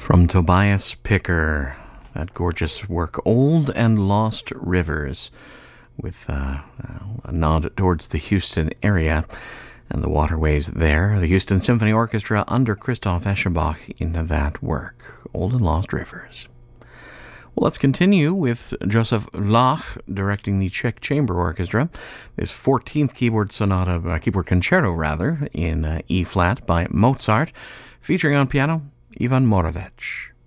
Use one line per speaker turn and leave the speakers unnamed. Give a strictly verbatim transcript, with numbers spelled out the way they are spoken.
From Tobias Picker, that gorgeous work, Old and Lost Rivers, with uh, a nod towards the Houston area and the waterways there. The Houston Symphony Orchestra under Christoph Eschenbach in that work, Old and Lost Rivers. Well, let's continue with Joseph Vlach directing the Czech Chamber Orchestra. This fourteenth keyboard sonata, uh, keyboard concerto rather, in uh, E flat by Mozart, featuring on piano Ivan Moravec.